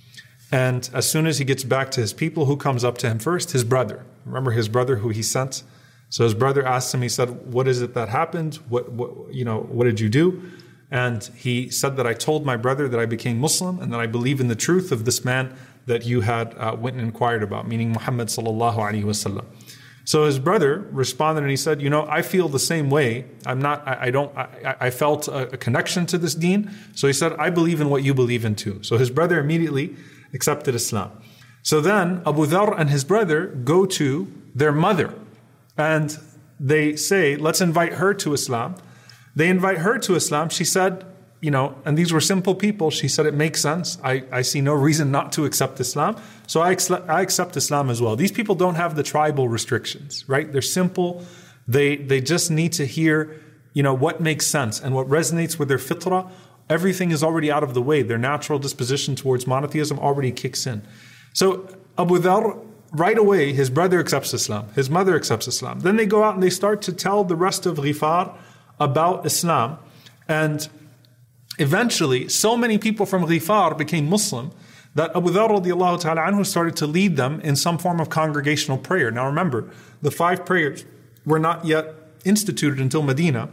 And as soon as he gets back to his people, who comes up to him first? His brother. Remember his brother who he sent? So his brother asked him, he said, what is it that happened? What, what, you know, what did you do? And he said that I told my brother that I became Muslim and that I believe in the truth of this man that you had uh, went and inquired about, meaning Muhammad sallallahu alaihi wasallam. So his brother responded and he said, you know, I feel the same way. I'm not, I, I don't, I, I felt a, a connection to this deen. So he said, I believe in what you believe in too. So his brother immediately accepted Islam. So then Abu Dharr and his brother go to their mother and they say, let's invite her to Islam. They invite her to Islam. She said, you know, and these were simple people. She said, it makes sense. I, I see no reason not to accept Islam. So I, ex- I accept Islam as well. These people don't have the tribal restrictions, right? They're simple. They, they just need to hear, you know, what makes sense and what resonates with their fitrah. Everything is already out of the way. Their natural disposition towards monotheism already kicks in. So Abu Dharr, right away, his brother accepts Islam. His mother accepts Islam. Then they go out and they start to tell the rest of Ghifar about Islam. And eventually, so many people from Ghifar became Muslim that Abu Dharr radiallahu ta'ala anhu started to lead them in some form of congregational prayer. Now remember, the five prayers were not yet instituted until Medina.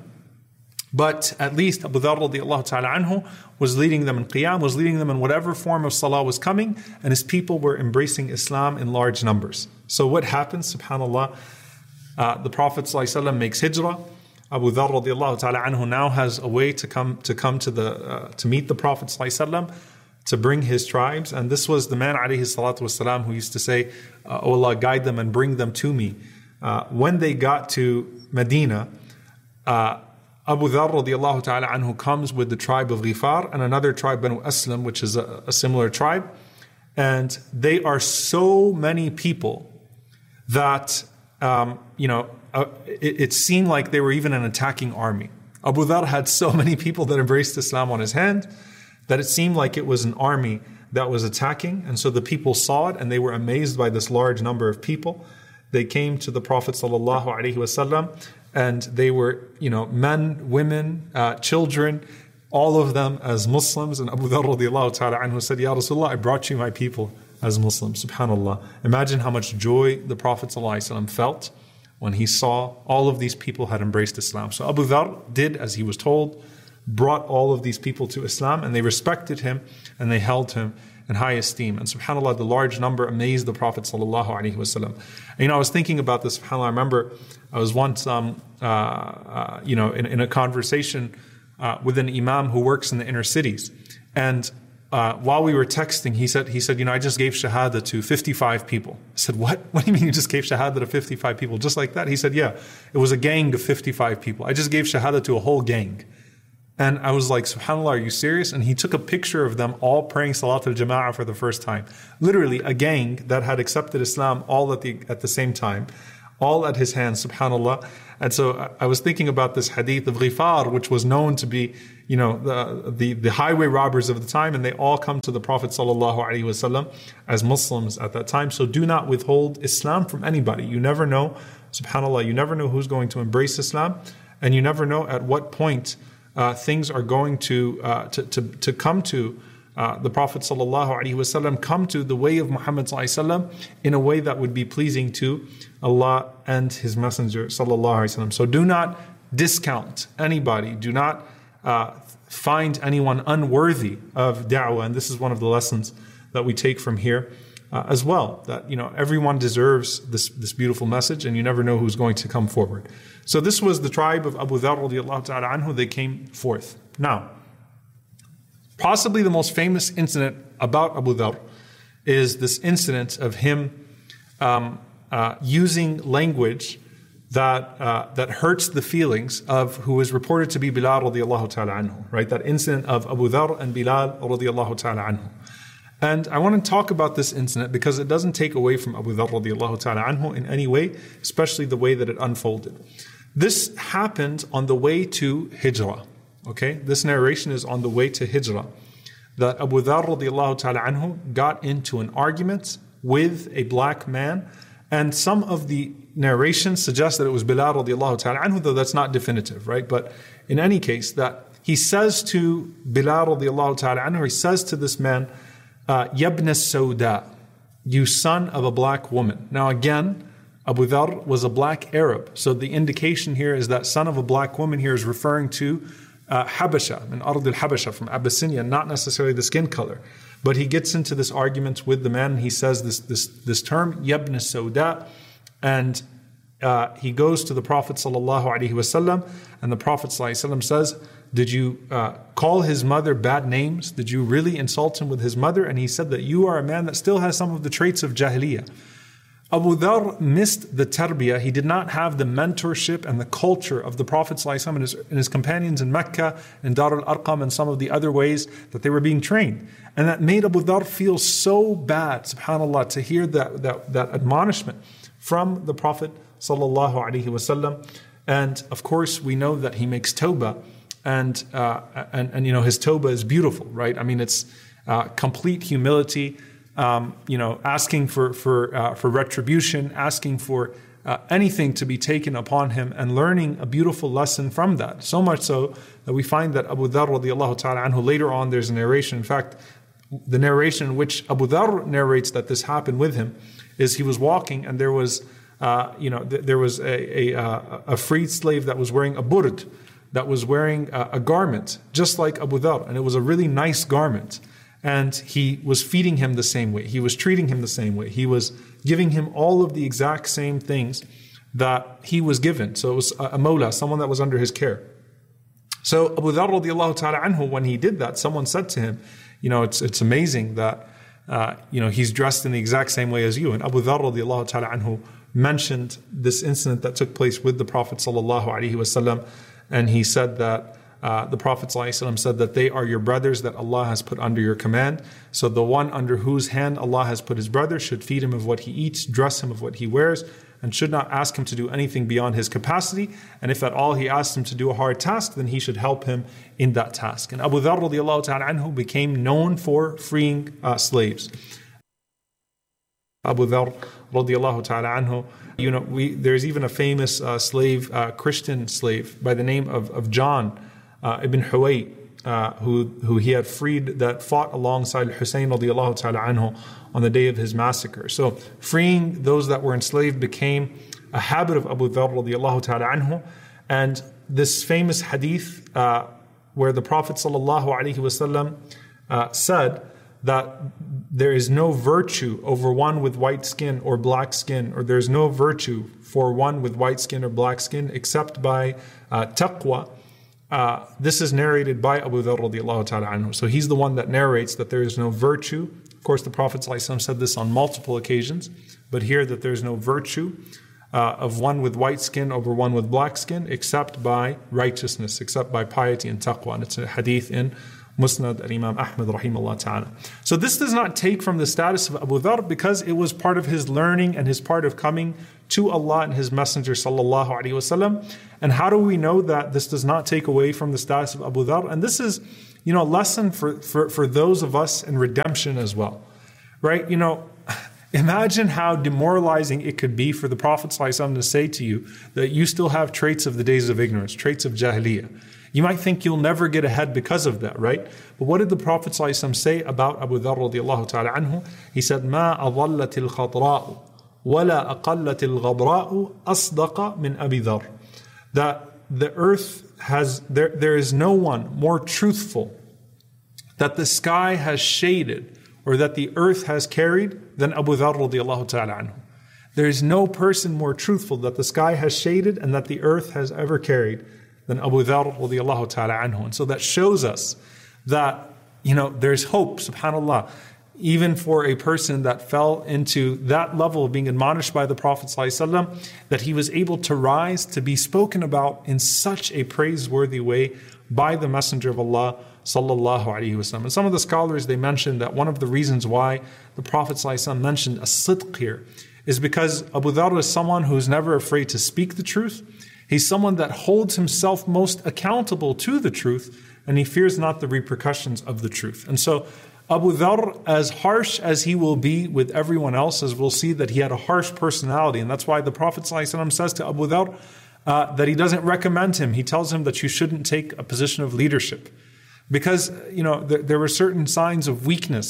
But at least Abu Dharr radiallahu ta'ala anhu was leading them in qiyam, was leading them in whatever form of salah was coming, and his people were embracing Islam in large numbers. So what happens, subhanAllah, uh, the Prophet ﷺ makes hijrah. Abu Dharr radiallahu ta'ala anhu now has a way to come to come to the uh, to meet the Prophet ﷺ, to bring his tribes. And this was the man alayhi salatu wasalam who used to say, uh, oh Allah, guide them and bring them to me. Uh, when they got to Medina, uh, Abu Dharr radiallahu ta'ala anhu comes with the tribe of Ghifar and another tribe, Banu Aslam, which is a, a similar tribe. And they are so many people that, um, you know, uh, it, it seemed like they were even an attacking army. Abu Dharr had so many people that embraced Islam on his hand that it seemed like it was an army that was attacking. And so the people saw it and they were amazed by this large number of people. They came to the Prophet sallallahu alaihi wasallam, and they were, you know, men, women, uh, children, all of them as Muslims. And Abu Dharr radiallahu ta'ala anhu said, Ya Rasulullah, I brought you my people as Muslims. SubhanAllah. Imagine how much joy the Prophet sallallahu alaihi wasallam felt when he saw all of these people had embraced Islam. So Abu Dharr did as he was told, brought all of these people to Islam, and they respected him and they held him in high esteem. And subhanAllah, the large number amazed the Prophet sallallahu alaihi wasallam. And, you know, I was thinking about this, subhanAllah, I remember I was once, um, uh, uh, you know, in, in a conversation uh, with an imam who works in the inner cities. And uh, while we were texting, he said, he said, you know, I just gave shahada to fifty-five people. I said, what? What do you mean you just gave shahada to fifty-five people? Just like that? He said, yeah, it was a gang of fifty-five people. I just gave shahada to a whole gang. And I was like, subhanAllah, are you serious? And he took a picture of them all praying Salat al-Jama'ah for the first time. Literally a gang that had accepted Islam all at the at the same time, all at his hands, subhanAllah. And so I was thinking about this hadith of Ghifar, which was known to be, you know, the, the, the highway robbers of the time, and they all come to the Prophet sallallahu alaihi wasallam as Muslims at that time. So do not withhold Islam from anybody. You never know, subhanAllah, you never know who's going to embrace Islam, and you never know at what point Uh, things are going to, uh, to to to come to uh, the Prophet sallallahu alaihi wasallam, come to the way of Muhammad sallallahu alaihi wasallam in a way that would be pleasing to Allah and His Messenger sallallahu alaihi wasallam. So do not discount anybody. Do not uh, find anyone unworthy of da'wah. And this is one of the lessons that we take from here uh, as well. That, you know, everyone deserves this this beautiful message, and you never know who's going to come forward. So this was the tribe of Abu Dharr radiallahu ta'ala anhu. They came forth. Now, possibly the most famous incident about Abu Dharr is this incident of him um, uh, using language that uh, that hurts the feelings of who is reported to be Bilal radiallahu ta'ala anhu. Right, that incident of Abu Dharr and Bilal radiallahu ta'ala anhu. And I want to talk about this incident because it doesn't take away from Abu Dharr radiallahu ta'ala anhu in any way, especially the way that it unfolded. This happened on the way to Hijrah. Okay, this narration is on the way to Hijrah. That Abu Dharr radiallahu ta'ala anhu got into an argument with a black man, and some of the narrations suggest that it was Bilal radiallahu ta'ala anhu, though that's not definitive, right? But in any case, that he says to Bilal radiallahu ta'ala anhu, he says to this man, uh, Yabna Sauda, you son of a black woman. Now again, Abu Dharr was a black Arab. So the indication here is that son of a black woman here is referring to uh, Habasha, min Ard al-Habasha, from Abyssinia, not necessarily the skin color. But he gets into this argument with the man, and he says this this this term, Yabna Sauda, and uh, he goes to the Prophet sallallahu alaihi wasallam, and the Prophet sallallahu alaihi wasallam says, did you uh, call his mother bad names? Did you really insult him with his mother? And he said that you are a man that still has some of the traits of Jahiliyyah. Abu Dharr missed the tarbiyah. He did not have the mentorship and the culture of the Prophet ﷺ and his, and his companions in Mecca, in Dar al-Arqam, and some of the other ways that they were being trained. And that made Abu Dharr feel so bad, subhanAllah, to hear that, that, that admonishment from the Prophet ﷺ. And of course, we know that he makes tawbah, and, uh, and, and you know, his tawbah is beautiful, right? I mean, it's uh, complete humility. Um, you know, asking for for uh, for retribution, asking for uh, anything to be taken upon him, and learning a beautiful lesson from that. So much so that we find that Abu Dharr radiallahu ta'ala anhu, later on there's a narration. In fact, the narration in which Abu Dharr narrates that this happened with him is he was walking, and there was uh, you know th- there was a a, a freed slave that was wearing a burd, that was wearing a, a garment just like Abu Dharr, and it was a really nice garment. And he was feeding him the same way. He was treating him the same way. He was giving him all of the exact same things that he was given. So it was a, a mawla, someone that was under his care. So Abu Dharr radiallahu ta'ala anhu, when he did that, someone said to him, you know, it's it's amazing that, uh, you know, he's dressed in the exact same way as you. And Abu Dharr radiallahu ta'ala anhu mentioned this incident that took place with the Prophet sallallahu alaihi wasallam, and he said that, Uh, the Prophet ﷺ said that they are your brothers that Allah has put under your command. So the one under whose hand Allah has put his brother should feed him of what he eats, dress him of what he wears, and should not ask him to do anything beyond his capacity. And if at all he asks him to do a hard task, then he should help him in that task. And Abu Dharr radiallahu ta'ala anhu became known for freeing uh, slaves. Abu Dharr radiallahu ta'ala anhu, you know, we, there's even a famous uh, slave, uh, Christian slave by the name of, of John, Uh, Ibn Huwayt, uh, who who he had freed, that fought alongside Hussein radiallahu ta'ala anhu on the day of his massacre. So freeing those that were enslaved became a habit of Abu Dharr radiallahu ta'ala anhu. And this famous hadith uh, where the Prophet sallallahu alaihi wasallam uh, said that there is no virtue over one with white skin or black skin, or there is no virtue for one with white skin or black skin except by uh, taqwa. Uh, this is narrated by Abu Dharr radiallahu ta'ala anhu. So he's the one that narrates that there is no virtue. Of course, the Prophet ﷺ said this on multiple occasions, but here that there is no virtue uh, of one with white skin over one with black skin except by righteousness, except by piety and taqwa. And it's a hadith in Musnad al-Imam Ahmad rahimahullah ta'ala. So this does not take from the status of Abu Dharr, because it was part of his learning and his part of coming to Allah and His Messenger sallallahu alaihi wasallam. And how do we know that this does not take away from the status of Abu Dharr? And this is, you know, a lesson for, for, for those of us in redemption as well, right? You know, imagine how demoralizing it could be for the Prophet sallallahu alaihi wasallam to say to you that you still have traits of the days of ignorance, traits of Jahiliyyah. You might think you'll never get ahead because of that, right? But what did the Prophet ﷺ say about Abu Dharr radiallahu ta'ala anhu? He said, مَا أَضَلَّتِ الْخَطْرَاءُ وَلَا أَقَلَّتِ الْغَبْرَاءُ أَصْدَقَ مِنْ أَبِي ذَرٍ. That the earth has, there, there is no one more truthful that the sky has shaded or that the earth has carried than Abu Dharr radiallahu ta'ala anhu. There is no person more truthful that the sky has shaded and that the earth has ever carried than Abu Dharr radiallahu ta'ala anhu. And so that shows us that, you know, there's hope, subhanAllah, even for a person that fell into that level of being admonished by the Prophet ﷺ, that he was able to rise to be spoken about in such a praiseworthy way by the Messenger of Allah sallallahu alaihi wasallam. And some of the scholars, they mentioned that one of the reasons why the Prophet ﷺ mentioned a sidq here is because Abu Dharr is someone who's never afraid to speak the truth. He's someone that holds himself most accountable to the truth, and he fears not the repercussions of the truth. And so Abu Dharr, as harsh as he will be with everyone else, as we'll see that he had a harsh personality, and that's why the Prophet ﷺ says to Abu Dharr uh, that he doesn't recommend him. He tells him that you shouldn't take a position of leadership, because, you know, th- there were certain signs of weakness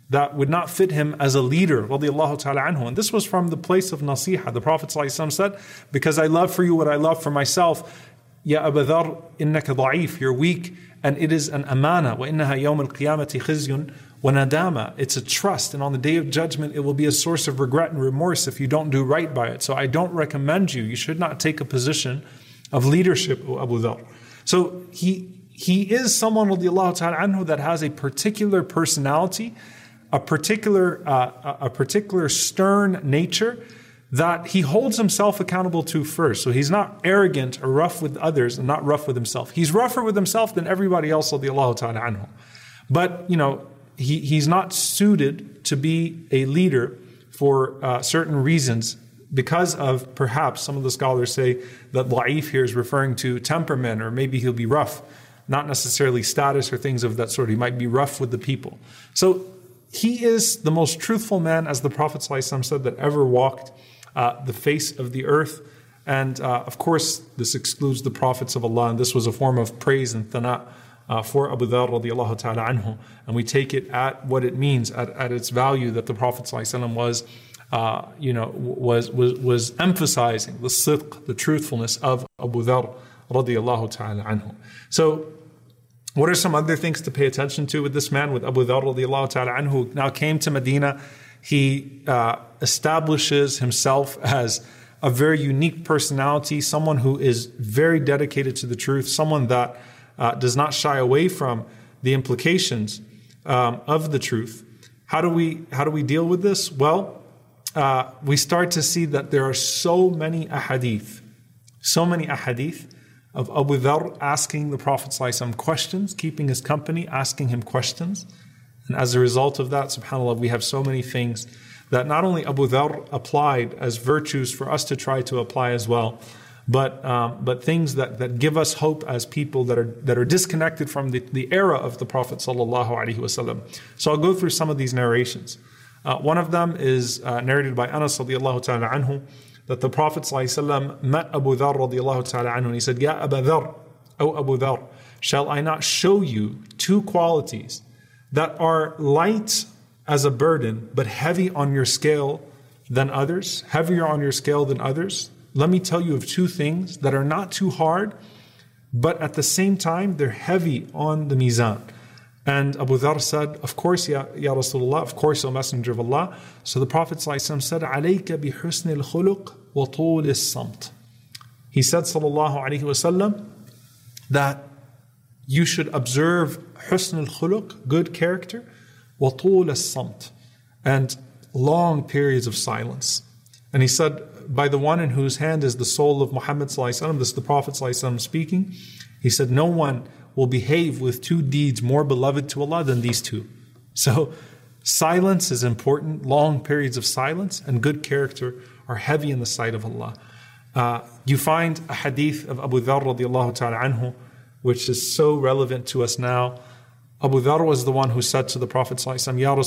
that would not fit him as a leader, radiallahu ta'ala anhu. And this was from the place of nasiha. The Prophet ﷺ said, because I love for you what I love for myself, Ya Abu Dharr, innaka da'if, you're weak, and it is an amana, wa innaha yawm al-qiyamati khizyun wa nadama. It's a trust, and on the day of judgment, it will be a source of regret and remorse if you don't do right by it. So I don't recommend you. You should not take a position of leadership, O Abu Dharr. So he he is someone, radiallahu ta'ala anhu, that has a particular personality, a particular uh, a particular stern nature that he holds himself accountable to first. So he's not arrogant or rough with others and not rough with himself. He's rougher with himself than everybody else, radiallahu ta'ala anhu. But, you know, he, he's not suited to be a leader for uh, certain reasons, because of, perhaps some of the scholars say that da'if here is referring to temperament, or maybe he'll be rough, not necessarily status or things of that sort. He might be rough with the people. So he is the most truthful man, as the Prophet ﷺ said, that ever walked uh, the face of the earth. And uh, of course, this excludes the prophets of Allah, and this was a form of praise and thana uh, for Abu Dharr radiallahu ta'ala anhu. And we take it at what it means, at, at its value, that the Prophet ﷺ was Uh, you know, was was was emphasizing the sidq, the truthfulness of Abu Dharr radiyallahu ta'ala anhu. So, what are some other things to pay attention to with this man, with Abu Dharr radiyallahu ta'ala anhu? Now came to Medina, he uh, establishes himself as a very unique personality, someone who is very dedicated to the truth, someone that uh, does not shy away from the implications um, of the truth. How do we how do we deal with this? Well, Uh, we start to see that there are so many ahadith, so many ahadith of Abu Dharr asking the Prophet ﷺ questions, keeping his company, asking him questions. And as a result of that, subhanAllah, we have so many things that not only Abu Dharr applied as virtues for us to try to apply as well, but um, but things that, that give us hope as people that are that are disconnected from the, the era of the Prophet ﷺ. So I'll go through some of these narrations. Uh, one of them is uh, narrated by Anas radiallahu ta'ala anhu, that the Prophet ﷺ met Abu Dharr radiallahu ta'ala anhu, and he said, Ya Abu Dharr, O Abu Dharr, shall I not show you two qualities that are light as a burden, but heavy on your scale than others, heavier on your scale than others? Let me tell you of two things that are not too hard, but at the same time, they're heavy on the mizan. And Abu Dharr said, of course, Ya, ya Rasulullah, of course, O Messenger of Allah. So the Prophet ﷺ said, عَلَيْكَ بِحُسْنِ الْخُلُقِ وَطُولِ الصَّمْتِ. He said, sallallahu alayhi wa sallam, that you should observe حُسْنِ الْخُلُقِ, good character, وَطُولِ الصَّمْتِ, and long periods of silence. And he said, by the one in whose hand is the soul of Muhammad sallallahu alayhi wa sallam, this is the Prophet sallallahu alayhi wa sallam speaking, he said, no one will behave with two deeds more beloved to Allah than these two. So silence is important. Long periods of silence and good character are heavy in the sight of Allah. Uh, you find a hadith of Abu Dharr radiallahu ta'ala anhu, which is so relevant to us now. Abu Dharr was the one who said to the Prophet sallallahu alaihi wasallam, Ya